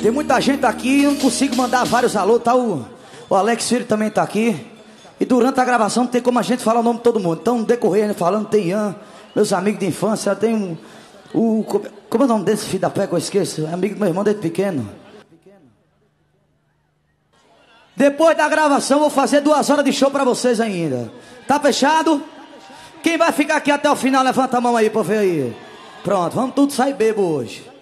Tem muita gente aqui, eu não consigo mandar vários alô, tá? O Alex Filho também tá aqui. E durante a gravação não tem como a gente falar o nome de todo mundo. Então, no decorrer, falando, tem Ian, meus amigos de infância, tem como é o nome desse filho da pé que eu esqueço? É amigo do meu irmão desde pequeno. Depois da gravação, vou fazer 2 horas de show pra vocês ainda. Tá fechado? Quem vai ficar aqui até o final, levanta a mão aí pra ver aí. Pronto, vamos tudo sair bebo hoje.